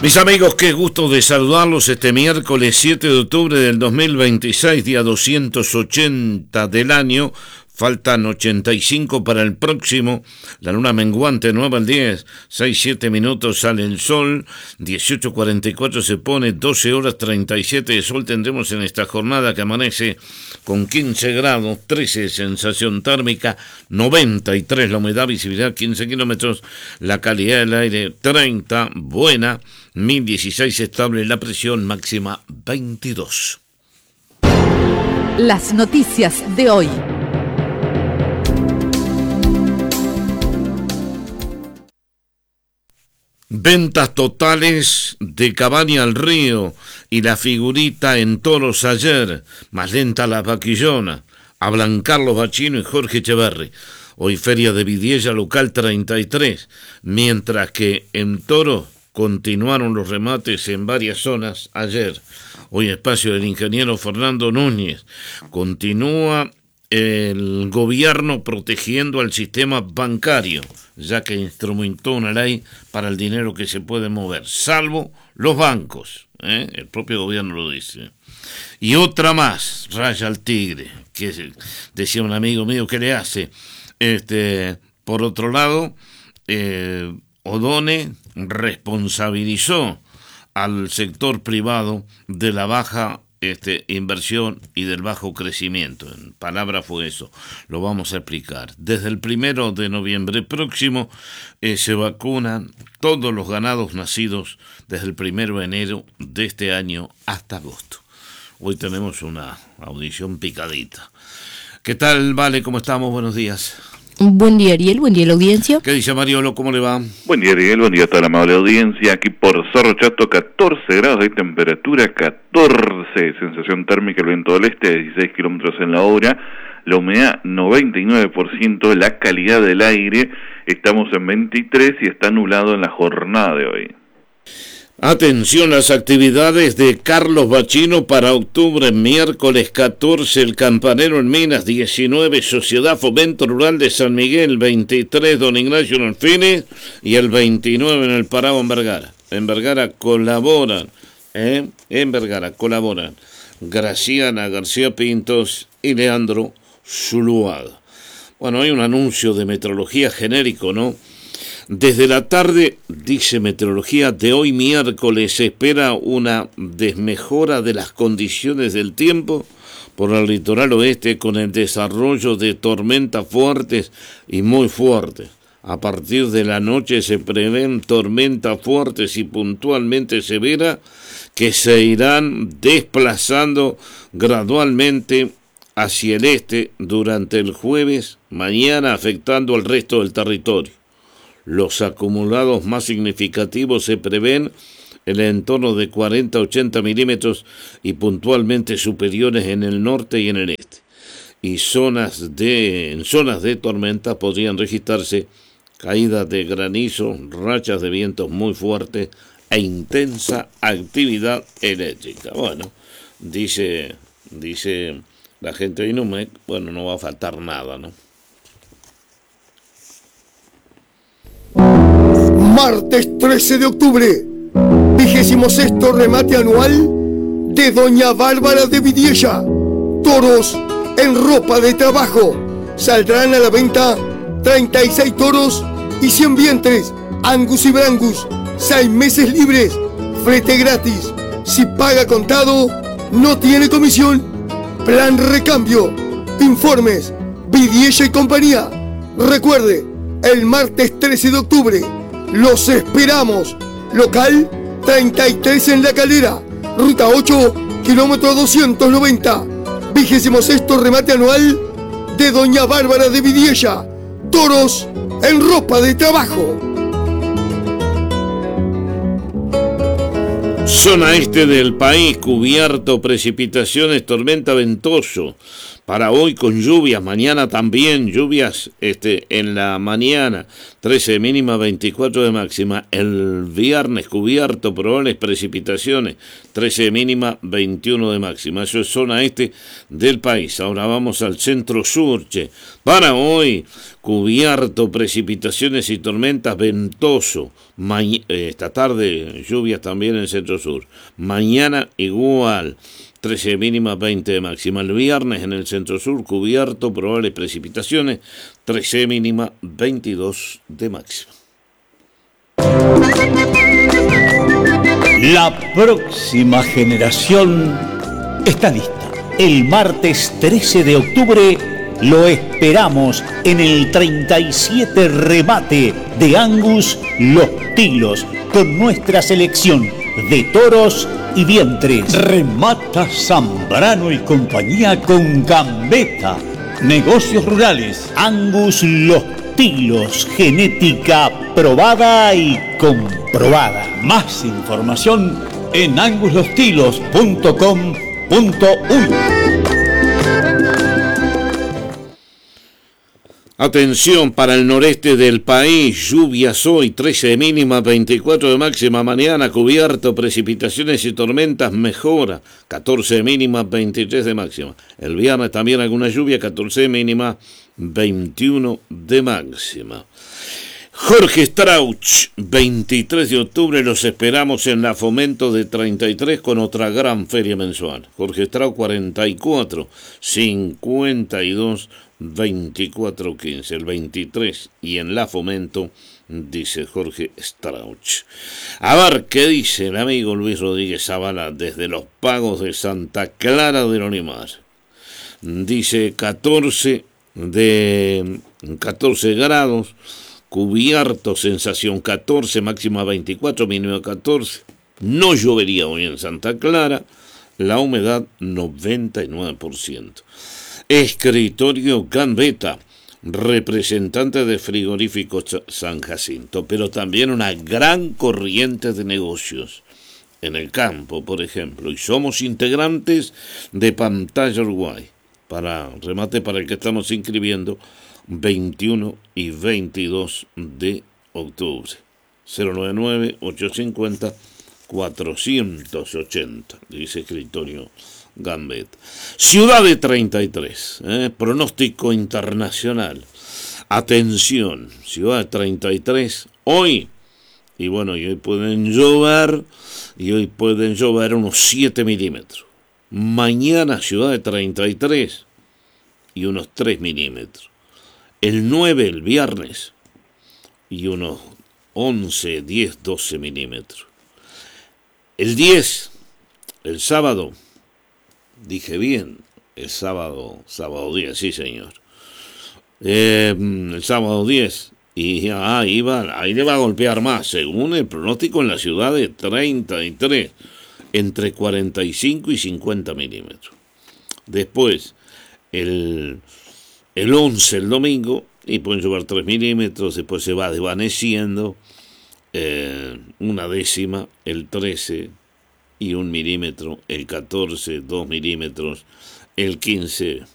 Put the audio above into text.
Mis amigos, qué gusto de saludarlos este miércoles 7 de octubre del 2026, día 280 del año. Faltan 85 para el próximo. La luna menguante nueva al 10. 6-7 minutos sale el sol. 18:44 se pone. 12 horas 37 de sol tendremos en esta jornada que amanece con 15 grados, 13 de sensación térmica, 93 la humedad, visibilidad 15 kilómetros, la calidad del aire 30, buena, 1016 estable, la presión máxima 22. Las noticias de hoy. Ventas totales de Cabaña al Río y la figurita en toros ayer, más lenta la vaquillona. Hablan Carlos Bachino y Jorge Echeverri. Hoy feria de Vidiella local 33, mientras que en toros continuaron los remates en varias zonas ayer. Hoy espacio del ingeniero Fernando Núñez. Continúa el gobierno protegiendo al sistema bancario, ya que instrumentó una ley para el dinero que se puede mover, salvo los bancos, el propio gobierno lo dice. Y otra más, raya al tigre, que decía un amigo mío que le hace. Por otro lado, O'Donnell responsabilizó al sector privado de la baja inversión y del bajo crecimiento. En palabras fue eso. Lo vamos a explicar. Desde el 1 de noviembre próximo se vacunan todos los ganados nacidos desde el 1 de enero de este año hasta agosto. Hoy tenemos una audición picadita. ¿Qué tal, Vale? ¿Cómo estamos? Buenos días. Buen día, Ariel. Buen día, la audiencia. ¿Qué dice Mariolo? ¿Cómo le va? Buen día, Ariel. Buen día a toda la amable audiencia. Aquí por Cerro Chato, 14 grados de temperatura, 14, sensación térmica, el viento del este, 16 kilómetros en la hora, la humedad 99%, la calidad del aire, estamos en 23 y está nublado en la jornada de hoy. Atención, las actividades de Carlos Bachino para octubre, miércoles 14, el Campanero en Minas, 19, Sociedad Fomento Rural de San Miguel, 23, Don Ignacio en Alfines, y el 29 en el Parado en Vergara. En Vergara colaboran, Graciana García Pintos y Leandro Zuluaga. Bueno, hay un anuncio de meteorología genérico, ¿no? Desde la tarde, dice Meteorología, de hoy miércoles se espera una desmejora de las condiciones del tiempo por el litoral oeste con el desarrollo de tormentas fuertes y muy fuertes. A partir de la noche se prevén tormentas fuertes y puntualmente severas que se irán desplazando gradualmente hacia el este durante el jueves, mañana afectando al resto del territorio. Los acumulados más significativos se prevén en el entorno de 40-80 milímetros y puntualmente superiores en el norte y en el este. Y en zonas de tormenta podrían registrarse caídas de granizo, rachas de vientos muy fuertes e intensa actividad eléctrica. Bueno, dice la gente de Inumec, bueno, no va a faltar nada, ¿no? Martes 13 de octubre, 26º remate anual de Doña Bárbara de Vidiella. Toros en ropa de trabajo. Saldrán a la venta 36 toros y 100 vientres, Angus y Brangus, 6 meses libres, flete gratis. Si paga contado, no tiene comisión. Plan recambio. Informes, Vidiella y compañía. Recuerde, el martes 13 de octubre, los esperamos. Local 33 en La Calera, ruta 8, kilómetro 290. 26º remate anual de Doña Bárbara de Vidiella. Toros en ropa de trabajo. Zona este del país, cubierto, precipitaciones, tormenta, ventoso. para hoy con lluvias, mañana también lluvias en la mañana, 13 de mínima, 24 de máxima. El viernes cubierto, probables precipitaciones, 13 de mínima, 21 de máxima. Eso es zona este del país. Ahora vamos al centro sur, che. Para hoy, cubierto, precipitaciones y tormentas, ventoso. Esta tarde lluvias también en el centro sur. Mañana igual. 13 de mínima, 20 de máxima. El viernes en el centro sur, cubierto, probables precipitaciones, 13 de mínima, 22 de máxima. La próxima generación está lista. El martes 13 de octubre lo esperamos en el 37 remate de Angus Los Tilos, con nuestra selección de toros y vientres. Remata Zambrano y compañía con Gambetta. Negocios rurales. Angus Los Tilos. Genética probada y comprobada. Más información en anguslostilos.com.uy. Atención para el noreste del país, lluvias hoy, 13 de mínima, 24 de máxima, mañana cubierto, precipitaciones y tormentas, mejora, 14 de mínima, 23 de máxima. El viernes también alguna lluvia, 14 de mínima, 21 de máxima. Jorge Strauch, 23 de octubre, los esperamos en la Fomento de 33 con otra gran feria mensual. Jorge Strauch, 44, 52, 24-15, el 23, y en la Fomento, dice Jorge Strauch. A ver qué dice el amigo Luis Rodríguez Zavala desde los Pagos de Santa Clara del Olimar. Dice 14 grados, cubierto, sensación 14, máxima 24, mínima 14. No llovería hoy en Santa Clara, la humedad 99%. Escritorio Gambetta, representante de Frigoríficos San Jacinto, pero también una gran corriente de negocios en el campo, por ejemplo, y somos integrantes de Pantalla Uruguay. Para remate, para el que estamos inscribiendo, 21 y 22 de octubre. 099-850-480, dice Escritorio Gambetta. Ciudad de 33, pronóstico internacional. Atención, Ciudad de 33, hoy, y bueno, y hoy pueden llover unos 7 milímetros. Mañana Ciudad de 33 y unos 3 milímetros. El 9, el viernes, y unos 11, 10, 12 milímetros. El 10, el sábado, dije bien, el sábado 10, sí señor. El sábado 10, y ahí le va a golpear más, según el pronóstico en la ciudad de 33, entre 45 y 50 milímetros. Después, el 11, el domingo, y pueden llover 3 milímetros, después se va desvaneciendo, una décima, el 13 y 1 milímetro, el 14, 2 milímetros, el 15,